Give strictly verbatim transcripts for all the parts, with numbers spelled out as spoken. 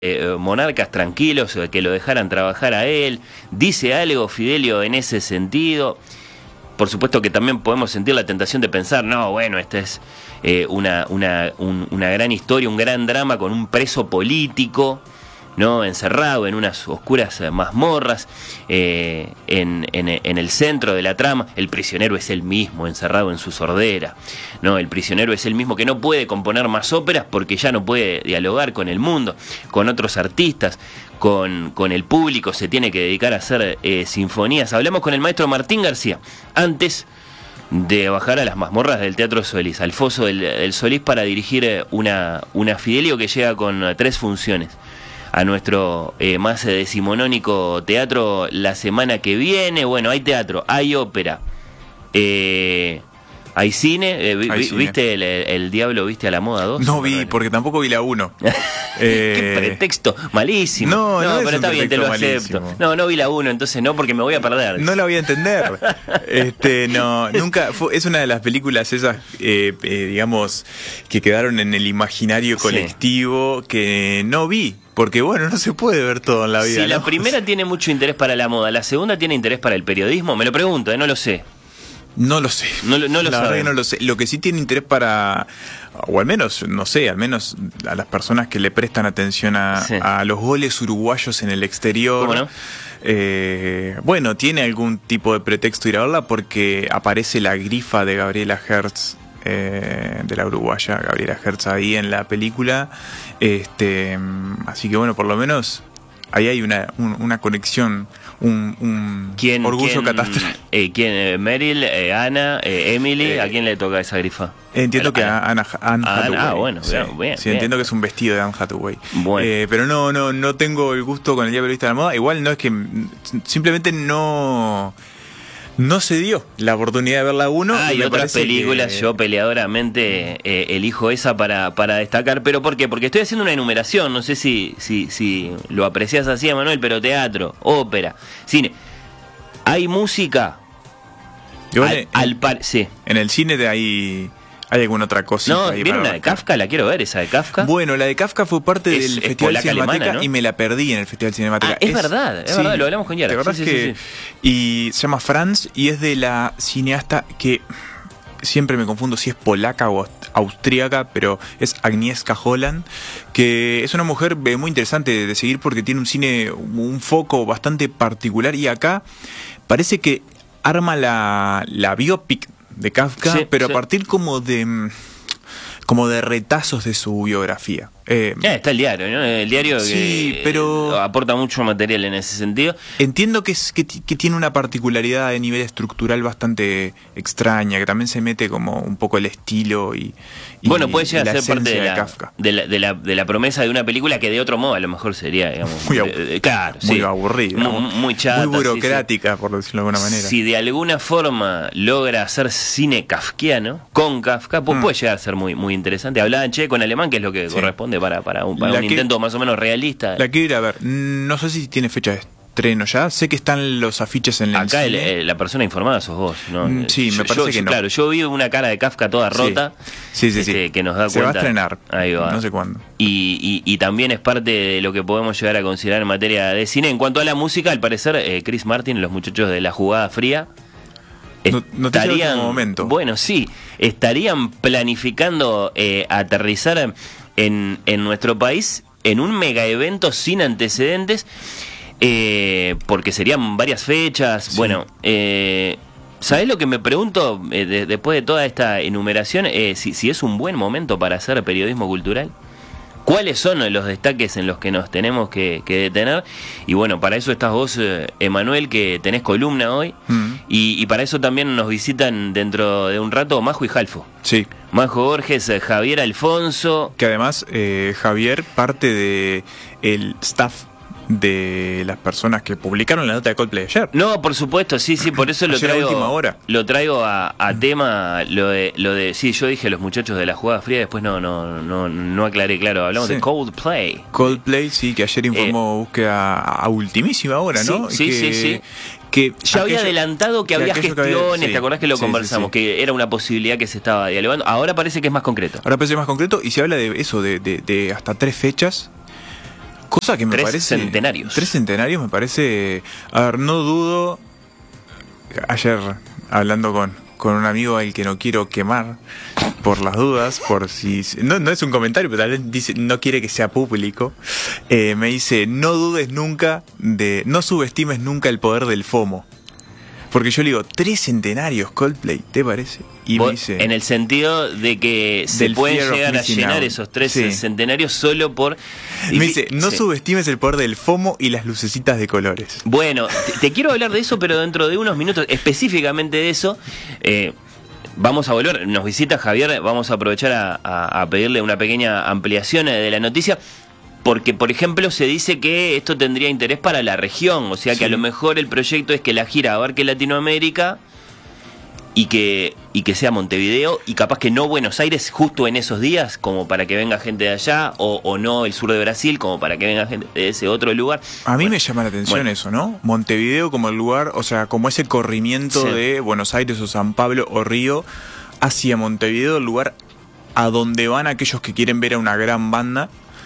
Eh, monarcas tranquilos, que lo dejaran trabajar a él. Dice algo Fidelio en ese sentido. Por supuesto que también podemos sentir la tentación de pensar, no, bueno, esta es eh, una, una, un, una gran historia, un gran drama con un preso político, ¿no? Encerrado en unas oscuras mazmorras, eh, en, en, en el centro de la trama. El prisionero es él mismo, encerrado en su sordera, ¿no? El prisionero es él mismo, que no puede componer más óperas porque ya no puede dialogar con el mundo, con otros artistas, con, con el público, se tiene que dedicar a hacer eh, sinfonías. Hablamos con el maestro Martín García antes de bajar a las mazmorras del Teatro Solís, al foso del, del Solís, para dirigir una, una Fidelio que llega con tres funciones a nuestro eh, más decimonónico teatro la semana que viene. Bueno, hay teatro, hay ópera, eh, hay cine. Eh, vi, hay cine. ¿Viste el, el Diablo Viste a la Moda dos? No vi, porque tampoco vi la uno. eh... Qué eh... pretexto malísimo. No, no, no pero está bien, te lo malísimo. acepto. No, no vi la uno, entonces no, porque me voy a perder. No la voy a entender. este, no, nunca. Fue, es una de las películas esas, eh, eh, digamos, que quedaron en el imaginario colectivo, sí, que no vi. Porque bueno, no se puede ver todo en la vida. Si ¿no? La primera tiene mucho interés para la moda, la segunda tiene interés para el periodismo, me lo pregunto, eh, no lo sé. No lo sé. No, no lo la verdad que no lo sé. Lo que sí tiene interés para, o al menos, no sé, al menos a las personas que le prestan atención a, sí. a los goles uruguayos en el exterior. ¿Cómo no? Eh, bueno, tiene algún tipo de pretexto ir a verla porque aparece la grifa de Gabriela Hertz. Eh, de la uruguaya Gabriela Hertz ahí en la película, este, así que bueno, por lo menos ahí hay una, un, una conexión, un, un ¿Quién, orgullo quién, catastral. Eh, ¿Quién? Eh, Meryl, eh, Ana, eh, Emily, eh, ¿a quién le toca esa grifa? Entiendo El, que a Anne Hathaway. Ah, bueno, sí, bien, bien, sí, bien. entiendo que es un vestido de Anne Hathaway. Bueno. Eh, pero no, no, no tengo el gusto con el Diablo Viste a la Moda. Igual no es que simplemente no. No se dio la oportunidad de ver la uno. Ah, y otras películas, que... yo peleadoramente eh, elijo esa para, para destacar. ¿Pero por qué? Porque estoy haciendo una enumeración, no sé si, si, si lo apreciás así, Emanuel, pero teatro, ópera, cine. ¿Hay música? Igual al, en, al par... sí. En el cine de ahí... ¿Hay alguna otra cosa? No, ¿vieron una de Kafka? La quiero ver, esa de Kafka. Bueno, la de Kafka fue parte es, del es Festival Cinemateca, alemana, ¿no? Y me la perdí en el Festival Cinemateca. Ah, es, es verdad, es sí, verdad, lo hablamos con Yara. ¿Te acordás sí, que, sí, sí. Y se llama Franz y es de la cineasta que siempre me confundo si es polaca o austríaca, pero es Agnieszka Holland, que es una mujer muy interesante de seguir porque tiene un cine, un foco bastante particular, y acá parece que arma la, la biopic de Kafka, sí, pero sí. a partir como de como de retazos de su biografía. Eh, ya está el diario, ¿no? El diario sí, que pero aporta mucho material en ese sentido. Entiendo que, es, que, que tiene una particularidad de nivel estructural bastante extraña, que también se mete como un poco el estilo y, y bueno, puede llegar a ser parte de, de, la, Kafka. De, la, de, la, de la promesa de una película que de otro modo a lo mejor sería, digamos, muy, de, de, claro, muy sí, aburrida, muy, muy chata, muy burocrática, sí, sí. por decirlo de alguna manera. Si de alguna forma logra hacer cine kafkiano con Kafka, pues mm. puede llegar a ser muy, muy interesante. Hablaba en checo, en alemán, que es lo que sí. corresponde para, para un, para un que, intento más o menos realista. La quiero ir a ver. No sé si tiene fecha de estreno ya. Sé que están los afiches en el Acá el, cine. el, la persona informada sos vos, ¿no? Mm, sí, yo, me parece yo, que no. Claro, yo vi una cara de Kafka toda rota. Sí, sí, sí. Este, sí. Que nos da Se cuenta. va a estrenar. Ahí va. No sé cuándo. Y, y, y también es parte de lo que podemos llegar a considerar en materia de cine. En cuanto a la música, al parecer, eh, Chris Martin, los muchachos de La Jugada Fría, estarían, momento. bueno, sí, estarían planificando eh, aterrizar en, en nuestro país en un mega evento sin antecedentes, eh, porque serían varias fechas. Sí. Bueno, eh, ¿sabés lo que me pregunto eh, de, después de toda esta enumeración? Eh, si, si es un buen momento para hacer periodismo cultural. ¿Cuáles son los destaques en los que nos tenemos que, que detener? Y bueno, para eso estás vos, eh, Emanuel, que tenés columna hoy. Mm. Y, y para eso también nos visitan dentro de un rato Majo y Jalfo. Sí. Majo Borges, eh, Javier Alfonso. Que además, eh, Javier, parte de el staff de las personas que publicaron la nota de Coldplay ayer. No, por supuesto, sí, sí, por eso lo traigo, a última hora. Lo traigo a, a tema lo de, lo de, sí, yo dije los muchachos de La Jugada Fría, después no, no, no, no aclaré, claro, hablamos sí. de Coldplay. Coldplay, sí, que ayer informó eh, búsqueda a ultimísima hora, ¿no? Sí, que, sí, sí. Que ya había adelantado que, que había gestiones, que había, sí, ¿te acordás que lo sí, conversamos? Sí, sí. Que era una posibilidad que se estaba dialogando. Ahora parece que es más concreto. Ahora parece más concreto y se habla de eso, de, de, de hasta tres fechas. Cosa que me Tres parece... centenarios. Tres centenarios me parece... A ver, no dudo... Ayer, hablando con, con un amigo al que no quiero quemar, por las dudas, por si... No, no es un comentario, pero tal vez dice, no quiere que sea público. Eh, me dice, no dudes nunca de... No subestimes nunca el poder del FOMO. Porque yo le digo, tres centenarios Coldplay, ¿te parece? Y Vos, me dice... en el sentido de que se Del pueden fear of llegar a missing llenar out. esos tres Sí. centenarios solo por... y- Me dice, no sí. subestimes el poder del FOMO y las lucecitas de colores. Bueno, te, te quiero hablar de eso, pero dentro de unos minutos, específicamente de eso, eh, vamos a volver, nos visita Javier, vamos a aprovechar a, a- a pedirle una pequeña ampliación de la noticia, porque, por ejemplo, se dice que esto tendría interés para la región, o sea que Sí. a lo mejor el proyecto es que la gira abarque Latinoamérica y que, y que sea Montevideo, y capaz que no Buenos Aires justo en esos días, como para que venga gente de allá, o, o no el sur de Brasil, como para que venga gente de ese otro lugar. A mí Bueno, me llama la atención bueno. eso, ¿no? Montevideo como el lugar, o sea, como ese corrimiento Sí. de Buenos Aires o San Pablo o Río hacia Montevideo, el lugar a donde van aquellos que quieren ver a una gran banda.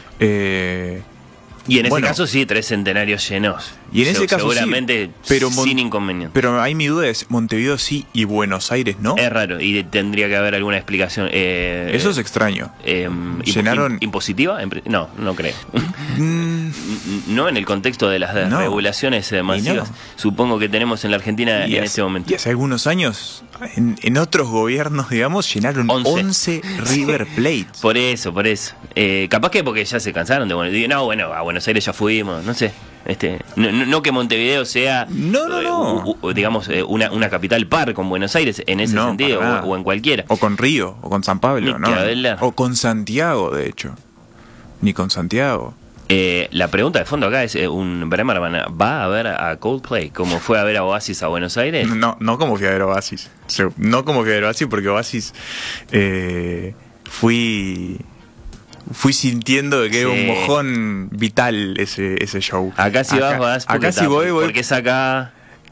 Eh, Y en ese Bueno. caso sí, tres centenarios llenos. y en ese Se- caso seguramente sí, pero Mon- sin inconveniente. Pero ahí mi duda es, Montevideo sí y Buenos Aires no. Es raro y tendría que haber alguna explicación. Eh, Eso es extraño. eh, impo- Llenaron- ¿Impositiva? En pri- No, no creo. Mm, No en el contexto de las No. regulaciones eh, masivas, no. supongo que tenemos en la Argentina y en hace- este momento. Y hace algunos años, en, en otros gobiernos, digamos, llenaron Once. once River Plate. Por eso, por eso. Eh, capaz que porque ya se cansaron de Buenos Aires. No, bueno, a Buenos Aires ya fuimos, no sé. Este, no, no- no que Montevideo sea, No, no, eh, no. u- u- digamos, eh, una, una capital par con Buenos Aires en ese No, sentido, para nada. o, o en cualquiera. O con Río, o con San Pablo, Ni ¿no? que hablar. O con Santiago, de hecho. Ni con Santiago. Eh, la pregunta de fondo acá es, eh, un Bremerman ¿va a ver a Coldplay como fue a ver a Oasis a Buenos Aires? No, no como fui a ver Oasis. Se- No como fui a ver Oasis, porque Oasis eh, fui fui sintiendo de que era Sí. un mojón vital ese, ese show. Acá si vas, vas porque, acá si está- voy, voy. porque es acá.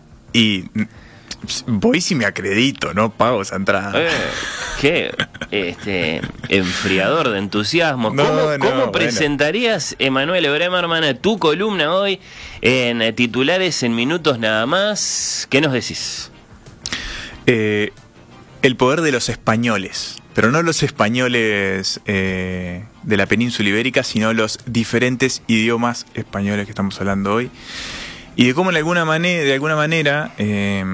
Y mm, voy si me acredito, no pago esa entrada. Eh, qué este enfriador de entusiasmo. No, ¿Cómo, no, cómo bueno. presentarías, Emanuel Bremerman, tu columna hoy en eh, titulares en minutos nada más? ¿Qué nos decís? Eh, el poder de los españoles, pero no los españoles eh, de la península ibérica, sino los diferentes idiomas españoles que estamos hablando hoy, y de cómo de alguna manera, de alguna manera eh,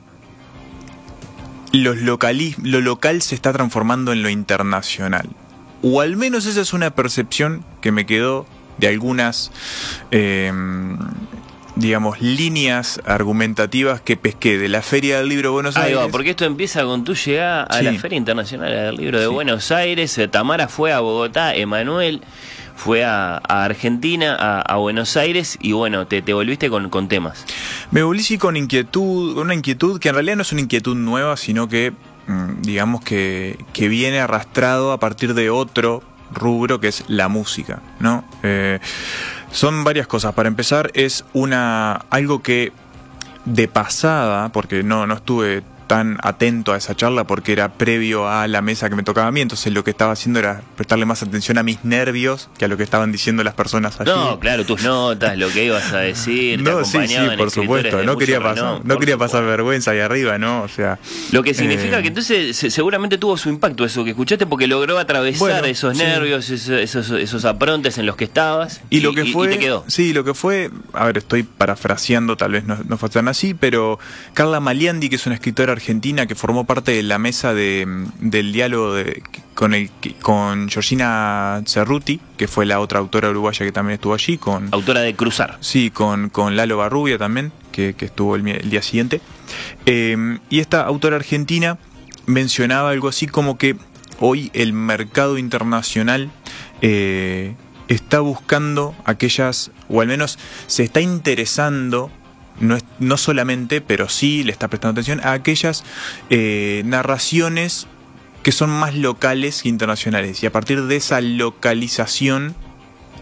los locali- lo local se está transformando en lo internacional, o al menos esa es una percepción que me quedó de algunas eh, digamos, líneas argumentativas que pesqué de la Feria del Libro de Buenos Ahí Aires. va, porque esto empieza con tu llegada a Sí. la Feria Internacional del Libro de Sí. Buenos Aires. eh, Tamara fue a Bogotá, Emanuel fue a, a Argentina, a, a Buenos Aires, y bueno, te, te volviste con, con temas. Me volví sí con inquietud, con una inquietud que en realidad no es una inquietud nueva, sino que, mm, digamos que, que viene arrastrado a partir de otro rubro que es la música, ¿no? Eh, son varias cosas. Para empezar, es una algo que de pasada, porque no, no estuve tan atento a esa charla porque era previo a la mesa que me tocaba a mí, entonces lo que estaba haciendo era prestarle más atención a mis nervios que a lo que estaban diciendo las personas allí. No, claro, tus notas, lo que ibas a decir, te No, sí, sí, acompañaban por escritores supuesto, de no mucho quería renombre, pasar, no por quería supuesto. pasar vergüenza ahí arriba, ¿no? O sea, Lo que significa eh, que entonces se- seguramente tuvo su impacto eso que escuchaste, porque logró atravesar Bueno, esos sí. nervios, esos, esos, esos aprontes en los que estabas, Y lo que fue, te quedó. sí, lo que fue, a ver, estoy parafraseando, tal vez no, no fue tan así, pero Carla Maliandi, que es una escritora argentina que formó parte de la mesa de, del diálogo de, con el con Georgina Cerruti, que fue la otra autora uruguaya que también estuvo allí, con Autora de Cruzar. sí, con, con Lalo Barrubia también, que, que estuvo el, mi- el día siguiente. Eh, y esta autora argentina mencionaba algo así como que hoy el mercado internacional eh, está buscando aquellas, o al menos se está interesando, no, es- no solamente, pero sí le está prestando atención a aquellas eh, narraciones que son más locales que internacionales. Y a partir de esa localización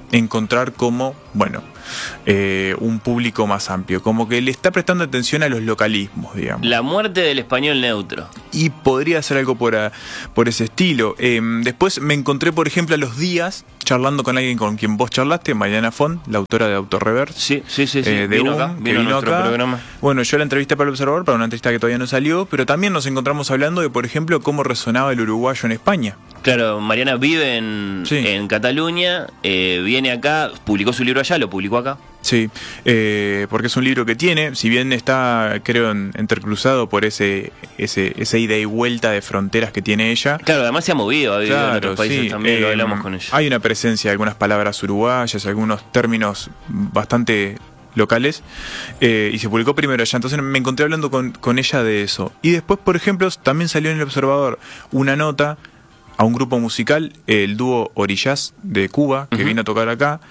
encontrar como, bueno, eh, un público más amplio, como que le está prestando atención a los localismos, digamos. La muerte del español neutro. Y podría ser algo por, a, por ese estilo. Eh, después me encontré, por ejemplo, a los días charlando con alguien con quien vos charlaste, Mariana Font, la autora de Autorreverse. Sí, sí, sí, sí. Eh, de vino U M, acá, que vino, vino nuestro acá. programa. Bueno, yo la entrevisté para el Observador, para una entrevista que todavía no salió, pero también nos encontramos hablando de, por ejemplo, cómo resonaba el uruguayo en España. Claro, Mariana vive en, Sí. en Cataluña, eh, viene acá, publicó su libro allá, lo publicó acá. Sí, eh, porque es un libro que tiene, si bien está, creo, en- intercruzado por ese, ese esa ida y vuelta de fronteras que tiene ella. Claro, además se ha movido, ha vivido en otros países sí, también, lo eh, hablamos con ella. Hay una presencia de algunas palabras uruguayas, algunos términos bastante locales, eh, y se publicó primero allá, entonces me encontré hablando con, con ella de eso. Y después, por ejemplo, también salió en El Observador una nota a un grupo musical, el dúo Orillaz de Cuba, que Ujú. vino a tocar acá,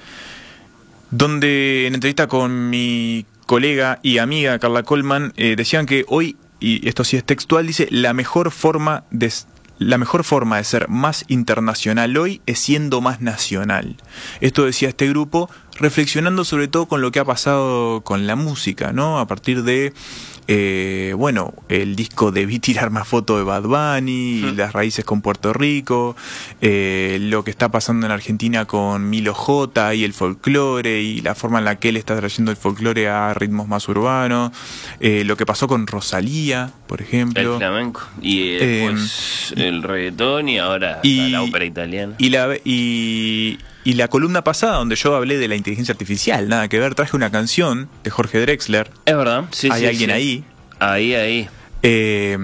donde en entrevista con mi colega y amiga Carla Colman, eh, decían que hoy, y esto sí es textual, dice, la mejor forma de la mejor forma de ser más internacional hoy es siendo más nacional. Esto decía este grupo, reflexionando sobre todo con lo que ha pasado con la música, ¿no? A partir de eh, bueno, el disco Debí tirar más fotos de Bad Bunny, Mm. las raíces con Puerto Rico, eh, lo que está pasando en Argentina con Milo J y el folclore y la forma en la que él está trayendo el folclore a ritmos más urbanos, eh, lo que pasó con Rosalía, por ejemplo. El flamenco y eh, después el reggaetón y ahora y- la ópera italiana. Y la, y, y la columna pasada, donde yo hablé de la inteligencia artificial, nada que ver, traje una canción de Jorge Drexler. Es verdad, sí, Hay sí, alguien sí. ahí. Ahí, ahí. Eh,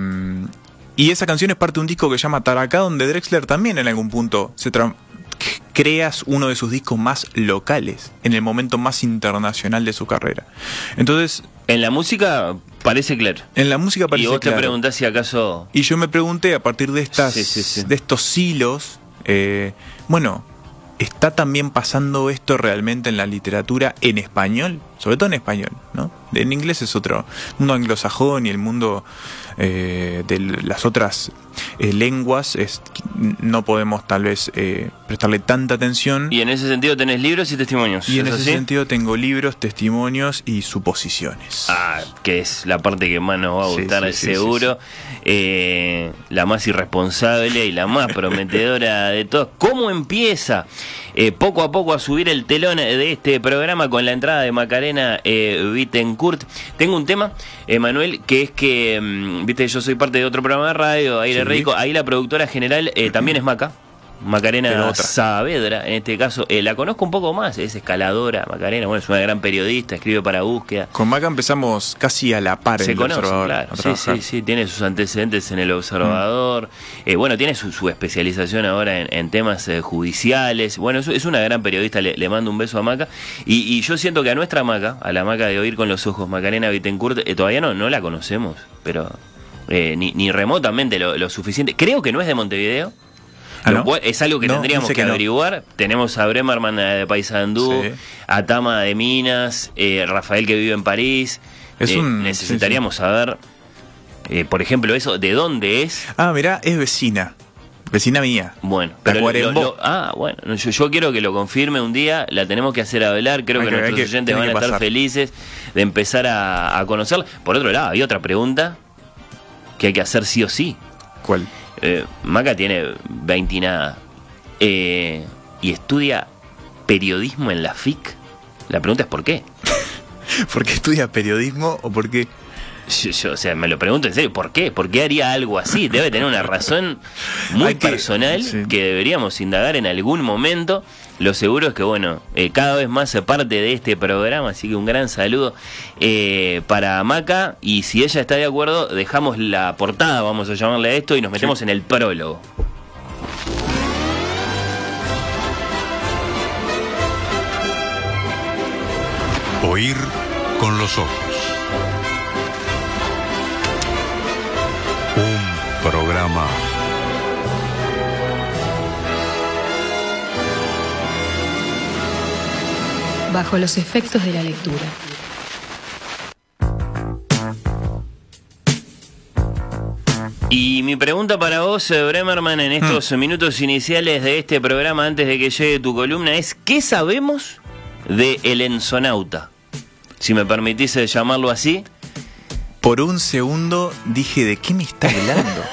y esa canción es parte de un disco que se llama Taracá, donde Drexler también en algún punto se tra- creas uno de sus discos más locales, en el momento más internacional de su carrera. Entonces, En la música parece claro. en la música parece Y vos claro. te preguntás si acaso... Y yo me pregunté, a partir de estas Sí, sí, sí. de estos hilos, eh, bueno, ¿está también pasando esto realmente en la literatura en español? Sobre todo en español, ¿no? En inglés es otro mundo anglosajón y el mundo eh, de las otras eh, lenguas es, no podemos tal vez eh, prestarle tanta atención. Y en ese sentido tenés libros y testimonios. Y en ¿es ese así? sentido tengo libros, testimonios y suposiciones. Ah, que es la parte que más nos va a Sí, gustar, sí, sí, seguro. Eh, la más irresponsable y la más prometedora de todas. ¿Cómo empieza eh, poco a poco a subir el telón de este programa con la entrada de Macarena eh, Bittencourt? Tengo un tema, Emanuel, que es que, mm, viste, yo soy parte de otro programa de radio, Aire Sí. Rico. Ahí la productora general eh, también es Maca. Pero Macarena otra. Saavedra, en este caso, eh, la conozco un poco más, es escaladora, Macarena, bueno, es una gran periodista, escribe para Búsqueda. Con Maca empezamos casi a la par en Se El conoce, Observador claro. a Sí, trabajar. sí, sí, tiene sus antecedentes en El Observador. Mm. Eh, bueno, tiene su, su especialización ahora en, en temas eh, judiciales. Bueno, es, es una gran periodista, le, le mando un beso a Maca. Y, y yo siento que a nuestra Maca, a la Maca de Oír con los Ojos, Macarena Bittencourt, eh, todavía no, no la conocemos, pero eh, ni, ni remotamente lo, lo suficiente. Creo que no es de Montevideo. ¿Ah, Lo no? cual es algo que No, tendríamos dice que, que no. averiguar. Tenemos a Bremerman eh, de Paysandú, Sí. a Tama de Minas, eh, Rafael que vive en París. Es Eh, un- necesitaríamos saber, eh, por ejemplo, eso, ¿de dónde es? Ah, mirá, es vecina. Vecina mía. Bueno, La lo- Cuarembó. lo- ah, bueno, no, yo, yo quiero que lo confirme un día, la tenemos que hacer hablar, creo Hay que, que- hay nuestros que- oyentes tiene van a que estar pasar. felices de empezar a, a conocerla. Por otro lado, hay otra pregunta que hay que hacer sí o sí. ¿Cuál? Eh, Maca tiene veinte y nada. Eh, y estudia periodismo en la F I C. La pregunta es ¿por qué? ¿Por qué estudia periodismo o por qué? Yo, yo, o sea, me lo pregunto en serio, ¿por qué? ¿Por qué haría algo así? Debe tener una razón muy Hay que- personal sí. que deberíamos indagar en algún momento. Lo seguro es que, bueno, eh, cada vez más se parte de este programa, así que un gran saludo eh, para Maca. Y si ella está de acuerdo, dejamos la portada, vamos a llamarle a esto, y nos metemos en el prólogo. Oír con los ojos. Un programa Bajo los efectos de la lectura. Y mi pregunta para vos, eh, Bremerman, en estos hmm. minutos iniciales de este programa, antes de que llegue tu columna, es ¿qué sabemos de El Enzonauta? Si me permitís llamarlo así. Por un segundo dije, ¿de qué me está hablando?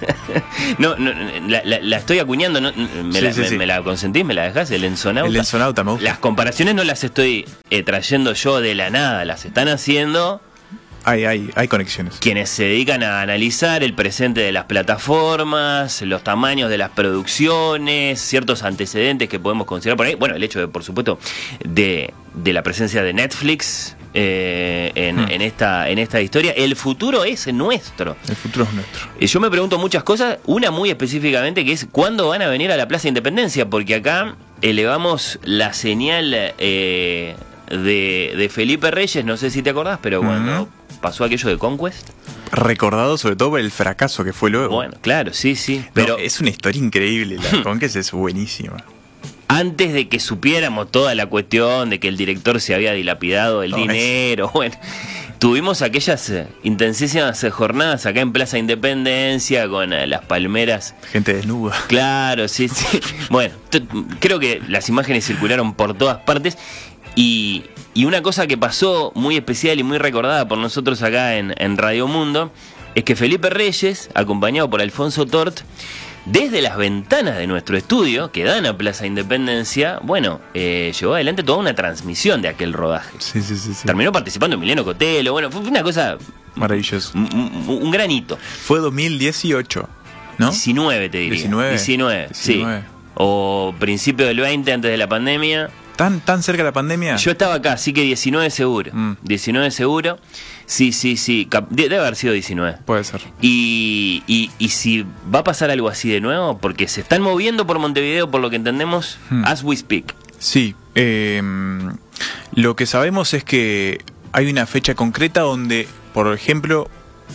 no, no la, la, la estoy acuñando, no, me, sí, la, sí, me, sí. me la consentís, me la dejás, El Enzonauta. El Enzonauta, me gusta. Las comparaciones no las estoy eh, trayendo yo de la nada, las están haciendo... Hay, hay, hay conexiones. Quienes se dedican a analizar el presente de las plataformas, los tamaños de las producciones, ciertos antecedentes que podemos considerar por ahí. Bueno, el hecho de, por supuesto, de, de la presencia de Netflix eh, en, hmm. en, esta, en esta historia. El futuro es nuestro. El futuro es nuestro. Y yo me pregunto muchas cosas, una muy específicamente, que es ¿cuándo van a venir a la Plaza Independencia? Porque acá elevamos la señal eh, de, de Felipe Reyes, no sé si te acordás, pero cuando... Uh-huh. pasó aquello de Conquest. Recordado sobre todo por el fracaso que fue luego. Bueno, claro, sí, sí. Pero no, es una historia increíble, la Conquest es buenísima. Antes de que supiéramos toda la cuestión de que el director se había dilapidado el no, dinero, es... bueno, tuvimos aquellas eh, intensísimas eh, jornadas acá en Plaza Independencia con eh, las palmeras. Gente desnuda. Claro, sí, sí. Bueno, t- creo que las imágenes circularon por todas partes. Y, y una cosa que pasó muy especial y muy recordada por nosotros acá en, en Radio Mundo es que Felipe Reyes, acompañado por Alfonso Tort, desde las ventanas de nuestro estudio, que dan a Plaza Independencia, bueno, eh, llevó adelante toda una transmisión de aquel rodaje. Sí, sí, sí, sí. Terminó participando Emiliano Cotelo, bueno, fue una cosa... maravillosa. Un, un, un gran hito. Fue dos mil dieciocho, ¿no? diecinueve te diría. diecinueve. diecinueve, diecinueve. Sí. O principio del veinte, antes de la pandemia. ¿Tan, tan cerca de la pandemia? Yo estaba acá, así que diecinueve seguro. Mm. diecinueve seguro. Sí, sí, sí. Debe haber sido diecinueve. Puede ser. Y, y, y si va a pasar algo así de nuevo, porque se están moviendo por Montevideo, por lo que entendemos, hmm. as we speak. Sí. Eh, lo que sabemos es que hay una fecha concreta donde, por ejemplo,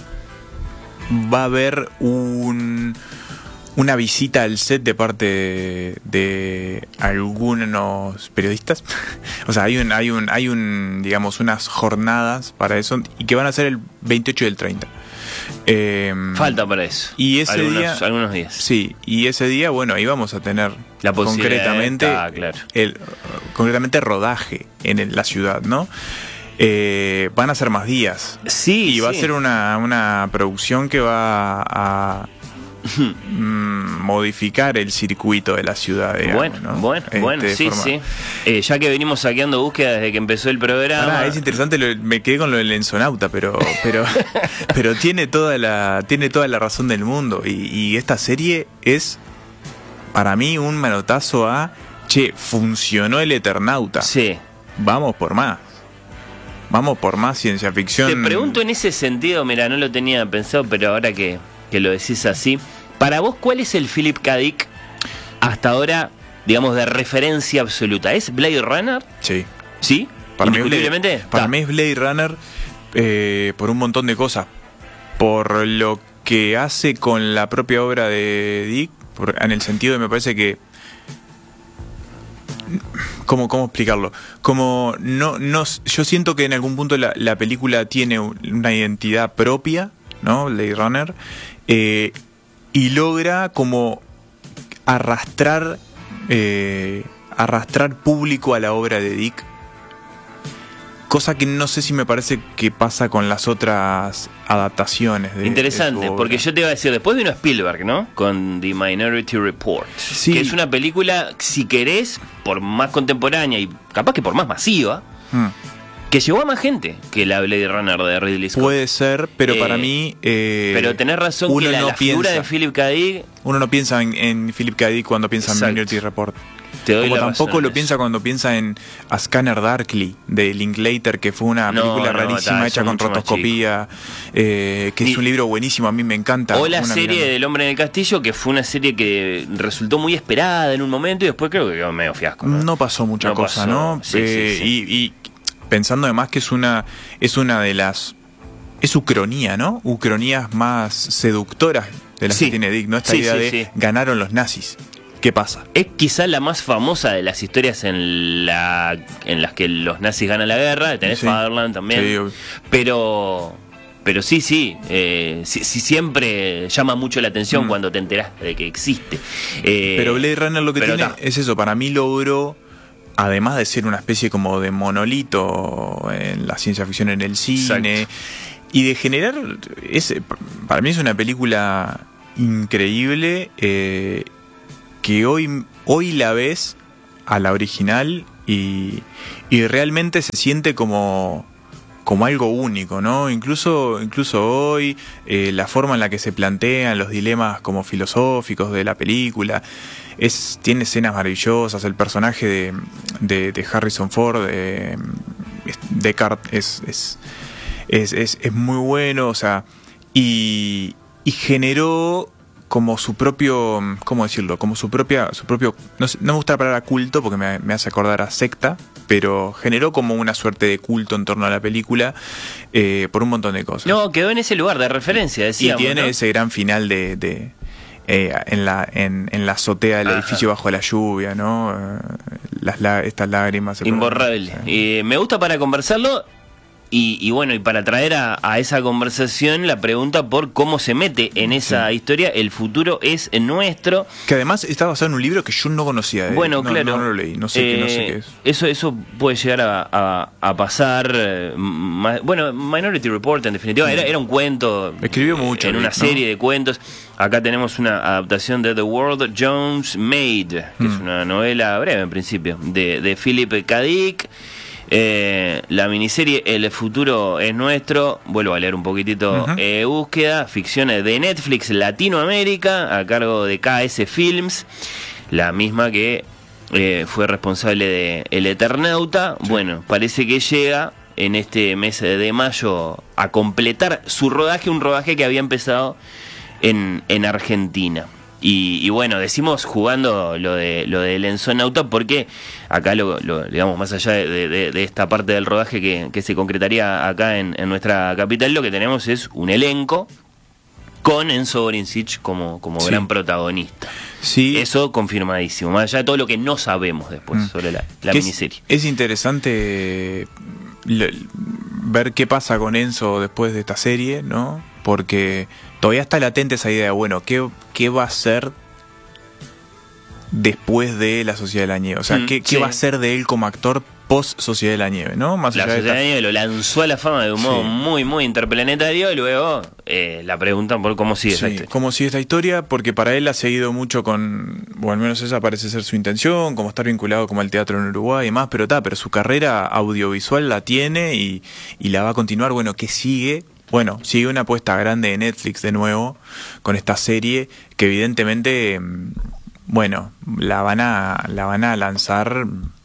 va a haber un... una visita al set de parte de, de algunos periodistas. O sea, hay un, hay un, hay un, digamos, unas jornadas para eso y que van a ser el veintiocho y el treinta. Eh, Falta para eso. Y ese algunos, día, algunos días. Sí, y ese día, bueno, ahí vamos a tener la concretamente, ah, claro. el, concretamente rodaje en el, la ciudad, ¿no? Eh, van a ser más días. Sí. Y va sí. a ser una, una producción que va a modificar el circuito de la ciudad, digamos, bueno, ¿no? bueno, este, bueno, sí, forma... sí. Eh, ya que venimos saqueando búsqueda desde que empezó el programa. Ah, es interesante, lo, me quedé con lo del Enzonauta, pero, pero, pero tiene toda la, tiene toda la razón del mundo y, y esta serie es para mí un manotazo a, che, funcionó el Eternauta. Sí. Vamos por más. Vamos por más ciencia ficción. Te pregunto en ese sentido, mira, no lo tenía pensado, pero ahora que que lo decís así, para vos, ¿cuál es el Philip K. Dick hasta ahora, digamos, de referencia absoluta? ¿Es Blade Runner? Sí. ¿Sí? Para, mí es, Blade, para mí es Blade Runner eh, por un montón de cosas. Por lo que hace con la propia obra de Dick, por, en el sentido de me parece que... ¿Cómo, cómo explicarlo? Como no, no, yo siento que en algún punto la, la película tiene una identidad propia, ¿no? Blade Runner. Eh, y logra como arrastrar eh, arrastrar público a la obra de Dick, cosa que no sé si me parece que pasa con las otras adaptaciones de, interesante, de porque yo te iba a decir, después vino Spielberg, ¿no? Con The Minority Report, sí. Que es una película, si querés, por más contemporánea y capaz que por más masiva, hmm. que llevó a más gente que la Blade Runner de Ridley Scott. Puede ser, pero eh, para mí... Eh, pero tenés razón que la, no la figura de Philip K. Dick... Uno no piensa en, en Philip K. Dick cuando piensa Exacto. en Minority Report. Te doy Como la tampoco razón lo piensa cuando piensa en A Scanner Darkly de Linklater, que fue una no, película no, rarísima ta, hecha con rotoscopía, eh, que Ni, es un libro buenísimo, a mí me encanta. O la serie mirando. del Hombre en el Castillo, que fue una serie que resultó muy esperada en un momento y después creo que quedó medio fiasco. No, no pasó mucha no cosa, pasó. ¿no? Sí, eh, sí, sí. Y, y pensando además que es una es una de las es ucronía, ¿no? Ucronías más seductoras de las sí. que tiene Dick, ¿no? Esta sí, idea sí, de sí. ganaron los nazis. ¿Qué pasa? Es quizá la más famosa de las historias en la en las que los nazis ganan la guerra. Tenés sí. Fatherland también. Sí, pero pero sí, sí, eh, sí, sí, siempre llama mucho la atención mm. cuando te enterás de que existe. Eh, pero Blade Runner lo que tiene ta. es eso, para mí logró, además de ser una especie como de monolito en la ciencia ficción en el cine, exacto. y de generar, es, para mí es una película increíble, eh, que hoy, hoy la ves a la original y, y realmente se siente como... como algo único, ¿no? Incluso, incluso hoy, eh, la forma en la que se plantean los dilemas como filosóficos de la película, es, tiene escenas maravillosas, el personaje de, de, de Harrison Ford, de, de Descartes, es, es, es, es, es muy bueno, o sea, y, y generó como su propio, ¿cómo decirlo? Como su propia, su propio, no, sé, no me gusta la palabra culto porque me, me hace acordar a secta, pero generó como una suerte de culto en torno a la película, eh, por un montón de cosas. No, quedó en ese lugar de referencia, decíamos, y tiene, ¿no?, ese gran final de, de eh, en la en, en la azotea del Ajá. edificio bajo la lluvia, ¿no? Las la, estas lágrimas. Imborrable. Sí. Eh, me gusta para conversarlo. Y, y bueno, y para traer a, a esa conversación la pregunta por cómo se mete en esa sí. historia El futuro es nuestro. Que además está basado en un libro que yo no conocía. Eh. Bueno, no, claro. No, no lo leí, no sé, eh, qué, no sé qué es. Eso, eso puede llegar a, a, a pasar. Eh, ma, bueno, Minority Report, en definitiva, sí. era, era un cuento. Escribió mucho. En una ¿no? serie de cuentos. Acá tenemos una adaptación de The World Jones Made, que mm. es una novela breve en principio, de, de Philip K. Dick. Eh, la miniserie El futuro es nuestro, vuelvo a leer un poquitito, uh-huh. eh, búsqueda, ficciones de Netflix Latinoamérica, a cargo de K S Films, la misma que eh, fue responsable de El Eternauta. Sí. Bueno, parece que llega en este mes de mayo a completar su rodaje, un rodaje que había empezado en, en Argentina. Y, y bueno, decimos jugando lo de lo del Enzonauta porque acá, lo, lo digamos, más allá de, de, de esta parte del rodaje que, que se concretaría acá en, en nuestra capital, lo que tenemos es un elenco con Enzo Borincich como, como sí. gran protagonista. Sí. Eso confirmadísimo, más allá de todo lo que no sabemos después mm. sobre la, la miniserie. Es, es interesante ver qué pasa con Enzo después de esta serie, ¿no? Porque todavía está latente esa idea de, bueno, ¿qué, qué va a ser después de La Sociedad de la Nieve? O sea, mm, ¿qué, sí. ¿qué va a ser de él como actor post Sociedad de la Nieve, ¿no? Más la allá Sociedad de, de la Nieve lo lanzó a la fama de un modo sí. muy, muy interplanetario, y luego eh, la preguntan por cómo sigue sí, esta historia. ¿Cómo sigue esta historia? Porque para él ha seguido mucho con, o al menos esa parece ser su intención, como estar vinculado como al teatro en Uruguay y demás, pero está, pero su carrera audiovisual la tiene y, y la va a continuar. Bueno, ¿qué sigue? Bueno, sigue una apuesta grande de Netflix de nuevo con esta serie que evidentemente, bueno, la van a, la van a lanzar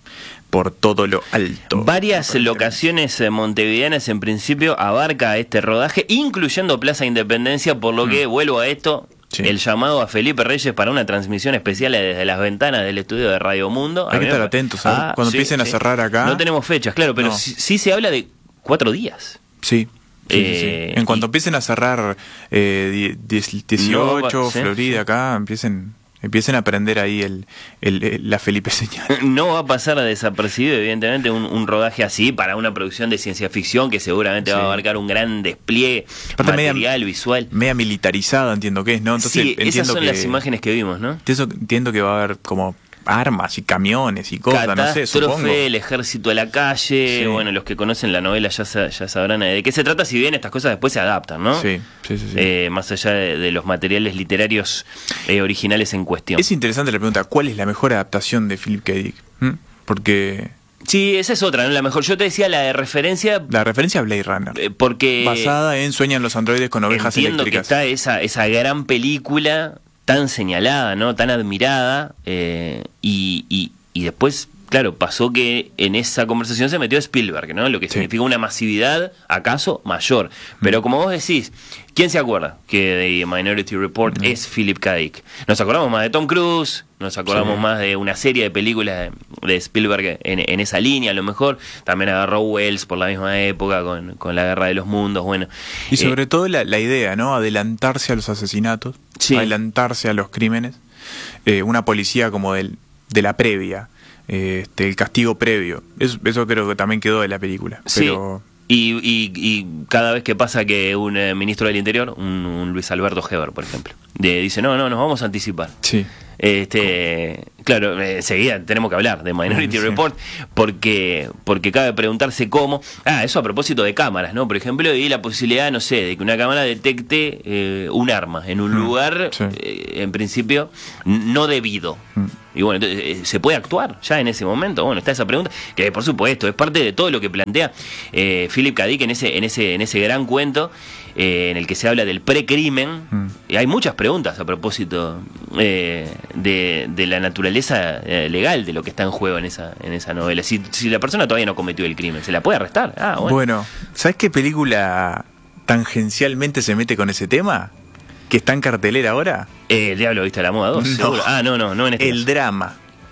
por todo lo alto. Varias locaciones montevideanas en principio abarca este rodaje, incluyendo Plaza Independencia, por lo mm. que vuelvo a esto. Sí. El llamado a Felipe Reyes para una transmisión especial desde las ventanas del estudio de Radio Mundo. Hay que estar atentos, ¿sabes? Ah, cuando sí, empiecen sí. a cerrar acá. No tenemos fechas, claro, pero no. sí, sí se habla de cuatro días. Sí. Sí, eh, sí, sí. En cuanto y, empiecen a cerrar eh, dieciocho, no, Florida, sí. acá, empiecen empiecen a aprender ahí el, el, el la Felipe señal. No va a pasar desapercibido, evidentemente, un, un rodaje así para una producción de ciencia ficción que seguramente sí. va a abarcar un gran despliegue Aparte material, media, visual. Media militarizada, entiendo que es, ¿no? Entonces, sí, entiendo esas son que, las imágenes que vimos, ¿no? Eso, entiendo que va a haber como armas y camiones y cosas, no sé, supongo. El ejército a la calle, sí. bueno, los que conocen la novela ya, ya sabrán de qué se trata, si bien estas cosas después se adaptan, ¿no? Sí, sí, sí. sí. Eh, más allá de, de los materiales literarios eh, originales en cuestión. Es interesante la pregunta, ¿cuál es la mejor adaptación de Philip K. Dick? ¿Mm? Porque... Sí, esa es otra, ¿no? La mejor. Yo te decía la de referencia... La referencia a Blade Runner. Eh, porque... Basada en Sueñan los androides con ovejas entiendo eléctricas. Entiendo que está esa, esa gran película tan señalada, ¿no? Tan admirada, eh, y, y, y después, claro, pasó que en esa conversación se metió Spielberg, ¿no? Lo que sí. significa una masividad, acaso, mayor. Pero mm. como vos decís, ¿quién se acuerda que de Minority Report mm. es Philip K. Dick? Nos acordamos más de Tom Cruise, nos acordamos sí. más de una serie de películas de, de Spielberg en, en esa línea, a lo mejor. También agarró Wells por la misma época con, con La Guerra de los Mundos, bueno. Y sobre eh, todo la, la idea, ¿no? Adelantarse a los asesinatos, sí. adelantarse a los crímenes. Eh, una policía como del, de la previa, eh, este, el castigo previo. Eso, eso creo que también quedó de la película. Sí. Pero... Y, y, y cada vez que pasa que un eh, ministro del Interior, un, un Luis Alberto Heber, por ejemplo, de, dice, no, no, nos vamos a anticipar. Sí. Este, claro, enseguida tenemos que hablar de Minority Sí. Report porque porque cabe preguntarse cómo. Ah, eso a propósito de cámaras, ¿no? Por ejemplo, y la posibilidad, no sé, de que una cámara detecte eh, un arma en un Mm, lugar, sí. eh, en principio, no debido. Mm. Y bueno, entonces, eh, ¿se puede actuar ya en ese momento? Bueno, está esa pregunta, que por supuesto es parte de todo lo que plantea eh, Philip K. Dick en ese, en ese, en ese gran cuento eh, en el que se habla del precrimen. Mm. Y hay muchas preguntas a propósito eh, de, de la naturaleza eh, legal de lo que está en juego en esa, en esa novela. Si, si la persona todavía no cometió el crimen, ¿se la puede arrestar? Ah, bueno. Bueno, ¿sabes qué película tangencialmente se mete con ese tema? ¿Que está en cartelera ahora? Eh, el Diablo Viste a la Moda dos, No. seguro. Ah, no, no, no en este El caso. drama.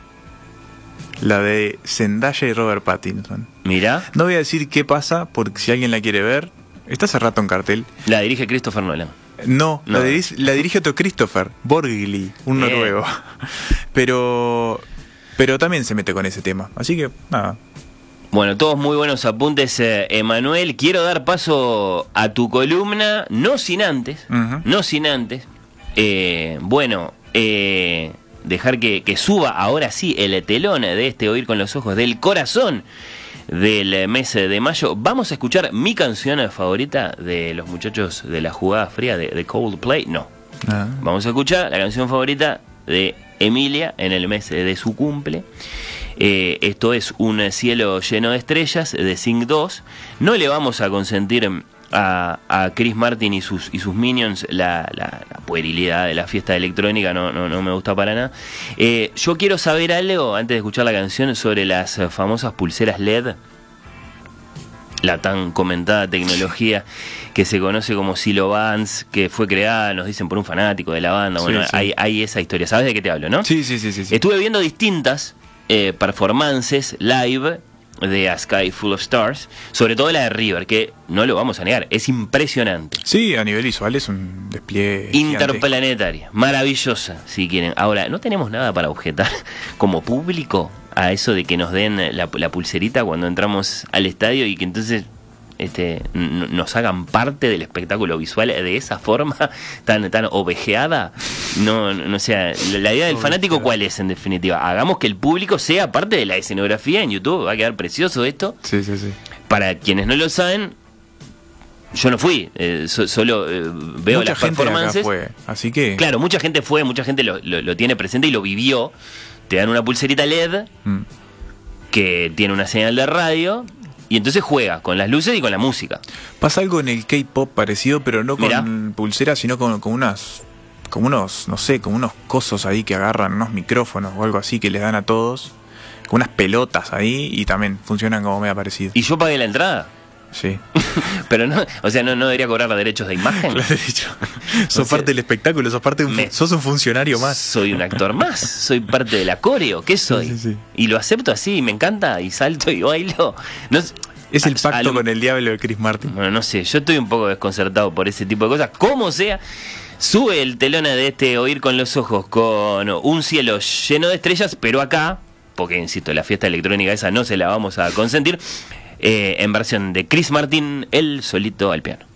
La de Zendaya y Robert Pattinson. Mirá, No voy a decir qué pasa, porque si alguien la quiere ver, está hace rato en cartel. la dirige Christopher Nolan. No, No. La, dirige, la dirige otro Christopher, Borgli, un Bien. noruego. Pero, pero también se mete con ese tema. Así que, nada. Bueno, todos muy buenos apuntes, eh, Emanuel. Quiero dar paso a tu columna, no sin antes, Ujú. no sin antes, eh, bueno, eh, dejar que, que suba ahora sí el telón de este Oír con los Ojos del corazón del mes de mayo. Vamos a escuchar mi canción favorita de los muchachos de la jugada fría de, de Coldplay. No, Ah. vamos a escuchar la canción favorita de Emilia en el mes de su cumple. Eh, esto es Un cielo lleno de estrellas de Sing dos. No le vamos a consentir a, a Chris Martin y sus y sus minions la, la, la puerilidad de la fiesta electrónica, no, no, no me gusta para nada. Eh, yo quiero saber algo, antes de escuchar la canción, sobre las famosas pulseras L E D, la tan comentada tecnología que se conoce como Silo Bands, que fue creada, nos dicen, por un fanático de la banda. Bueno, Sí, sí. Hay, hay esa historia. ¿Sabes de qué te hablo, no? Sí, sí, sí, sí. sí. Estuve viendo distintas eh, performances live de A Sky Full of Stars, sobre todo la de River, que no lo vamos a negar, es impresionante. Sí, a nivel visual es un despliegue gigante. Interplanetaria, maravillosa, si quieren. Ahora, no tenemos nada para objetar como público a eso de que nos den la, la pulserita cuando entramos al estadio y que entonces este, n- nos hagan parte del espectáculo visual de esa forma tan tan ovejeada. No, no, o sea, la, la idea del fanático, ¿cuál es en definitiva? Hagamos que el público sea parte de la escenografía en YouTube. Va a quedar precioso esto. Sí, sí, sí. Para quienes no lo saben, yo no fui, eh, so- solo eh, veo Mucha las gente de acá performances. fue, así que... Claro, mucha gente fue, mucha gente lo, lo- lo tiene presente y lo vivió. Te dan una pulserita L E D Mm. que tiene una señal de radio y entonces juega con las luces y con la música. Pasa algo en el K-pop parecido, pero no con Mirá. pulseras, sino con, con unas... Como unos, no sé, como unos cosos ahí que agarran, unos micrófonos o algo así que les dan a todos. Con unas pelotas ahí y también funcionan como medio parecido. Y yo pagué la entrada. Sí. Pero no, o sea, no, no debería cobrar los derechos de imagen. Lo he dicho. Sos sea, parte del espectáculo, sos parte de un, me- sos un funcionario más. Soy un actor más, soy parte de la coreo, ¿qué soy? Sí, sí, sí. Y lo acepto así, me encanta, y salto y bailo. No, sé, Es el a- pacto a lo- con el diablo de Chris Martin. Bueno, no sé, yo estoy un poco desconcertado por ese tipo de cosas. Como sea, sube el telón de este Oír con los Ojos con Un cielo lleno de estrellas, pero acá, porque insisto, la fiesta electrónica esa no se la vamos a consentir, eh, en versión de Chris Martin, él solito al piano.